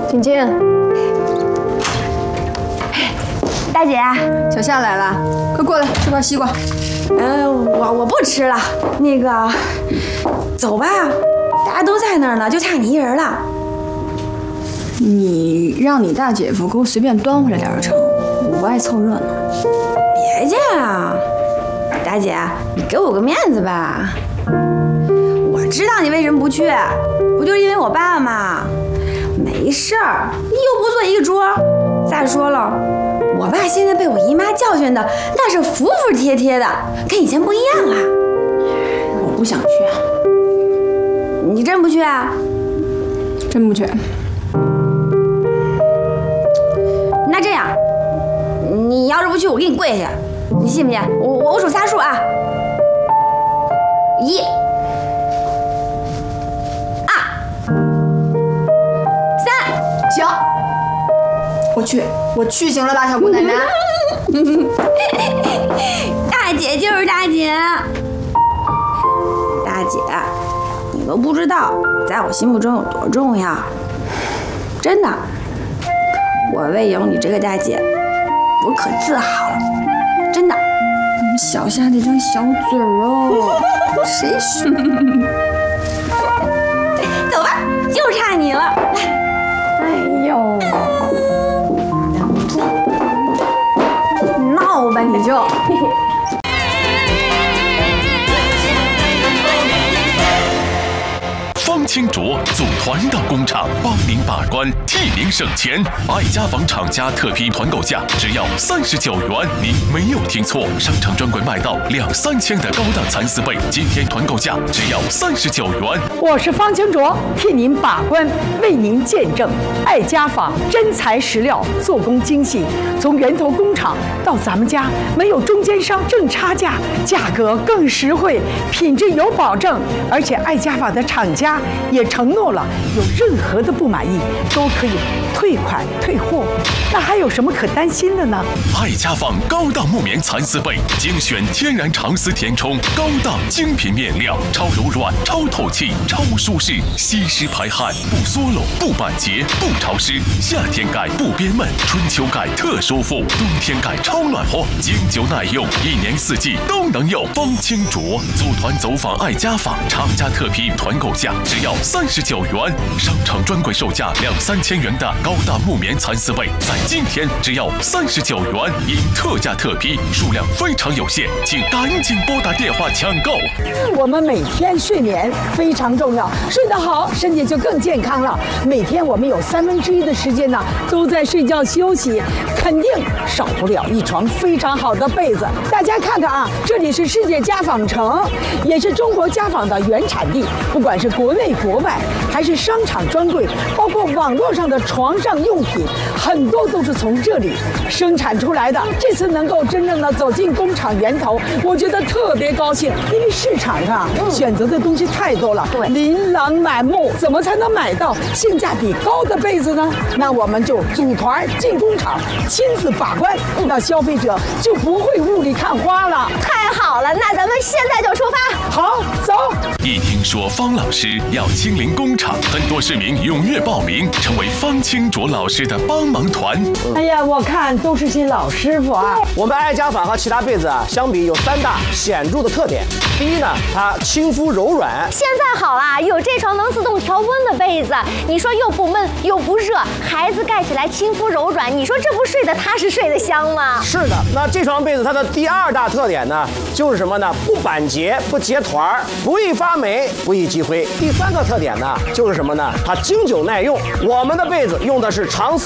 请进。 大姐， 小夏来了，快过来吃块西瓜。 我不吃了。那个，走吧，大家都在那儿呢，就差你一人了。 你让你大姐夫给我随便端回来点就成，我不爱凑热闹。 别介啊，大姐，你给我个面子吧。我知道你为什么不去，不就是因为我爸吗？没事儿，又不坐一个桌。再说了，我爸现在被我姨妈教训的那是服服帖帖的，跟以前不一样了。 我不想去。 你真不去啊？ 真不去。 那这样，你要是不去，我给你跪下，你信不信？我数3数啊，1、2、3， 行，我去行了吧，小姑奶奶。 大姐就是大姐，大姐，你都不知道，在我心目中有多重要，真的。我为有你这个大姐，我可自豪了，真的。 小夏那张小嘴儿哦，谁说？ 走吧，就差你了。 哎呦，闹吧你就。 方清卓组团到工厂帮您把关，替您省钱。爱家纺厂家特批团购价只要39元，您没有听错，商场专柜卖到2、3千的高档蚕丝被，今天团购价只要39元。 我是方清卓，替您把关，为您见证。爱家纺真材实料，做工精细，从源头工厂到咱们家，没有中间商挣差价，价格更实惠，品质有保证。而且爱家纺的厂家也承诺了，有任何的不满意都可以退款退货，那还有什么可担心的呢？ 爱家纺高档木棉蚕丝被，精选天然长丝填充，高档精品面料，超柔软、超透气、超舒适，吸湿排汗，不缩漏、不板结、不潮湿。夏天盖不憋闷，春秋盖特舒服，冬天盖超暖和，经久耐用，1年4季都能用。方清卓组团走访爱家纺，厂家特批团购价只要39元，商场专柜售价2、3千元的高档木棉蚕丝被，在今天只要39元，因特价特批，数量非常有限，请赶紧拨打电话抢购。 我们每天睡眠非常重要，睡得好，身体就更健康了。每天我们有1/3的时间呢，都在睡觉休息，肯定少不了一床非常好的被子。大家看看啊，这里是世界家纺城，也是中国家纺的原产地。不管是国内国外，还是商场专柜，包括网络上的床上用品，很多都是从这里生产出来的。这次能够真正的走进工厂源头，我觉得特别高兴，因为市场上选择的东西太多了，对，琳琅满目，怎么才能买到性价比高的被子呢？那我们就组团进工厂，亲自把关，那消费者就不会雾里看花了。 太好了，那咱们现在就出发。 好，走。 一听说方老师要亲临工厂，很多市民踊跃报名，成为方清卓老师的帮忙团。 哎呀，我看都是些老师傅啊。 我们爱家纺和其他被子啊相比，有3大显著的特点。第一呢，它亲肤柔软。 现在好啦，有这床能自动调温的被子，你说又不闷又不热，孩子盖起来亲肤柔软，你说这不睡得踏实睡得香吗？ 是的，那这床被子它的第2大特点呢，就是什么呢？不板结，不结团，不易发霉，不易积灰。第3个特点呢，就是什么呢？它经久耐用。我们的被子用的是长丝